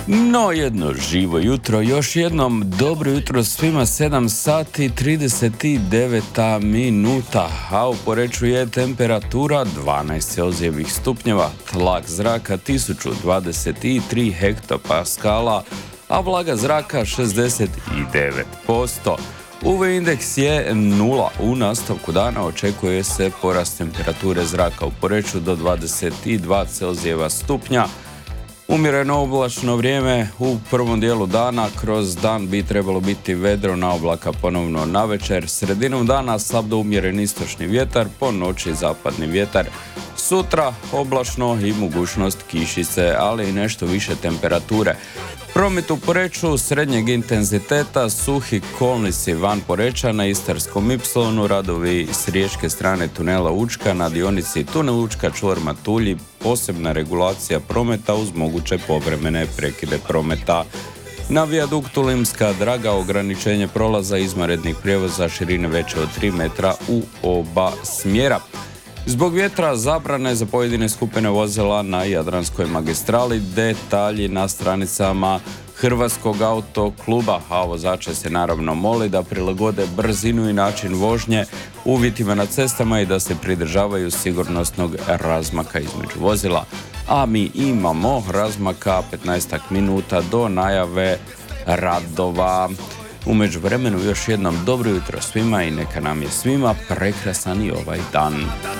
No, jedno živo jutro, još jednom dobro jutro svima, 7 sati 39 minuta, a u Poreču je temperatura 12 celzijevih stupnjeva, tlak zraka 1023 hektopaskala, a vlaga zraka 69%. UV indeks je 0. U nastavku dana očekuje se porast temperature zraka u Poreču do 22 celzijeva stupnja. Umjereno oblačno vrijeme u prvom dijelu dana, kroz dan bi trebalo biti vedro, na oblaka ponovno navečer. Sredinom dana slab do umjeren istočni vjetar, po noći zapadni vjetar. Sutra oblačno i mogućnost kišice, ali i nešto više temperature. Promet u Poreču srednjeg intenziteta, suhi kolnici van Poreča na Istarskom Ipsilonu, radovi s riječke strane tunela Učka na dionici tunel Učka čvor Matulji, posebna regulacija prometa uz moguće povremene prekide prometa. Na vijaduktu Limska Draga ograničenje prolaza izvanrednih prijevoza širine veće od 3 metra u oba smjera. Zbog vjetra zabrane za pojedine skupine vozila na Jadranskoj magistrali, detalji na stranicama Hrvatskog autokluba, a vozače se naravno moli da prilagode brzinu i način vožnje uvjetima na cestama i da se pridržavaju sigurnosnog razmaka između vozila. A mi imamo razmaka 15 minuta do najave radova. U međuvremenu još jednom dobro jutro svima i neka nam je svima prekrasan i ovaj dan.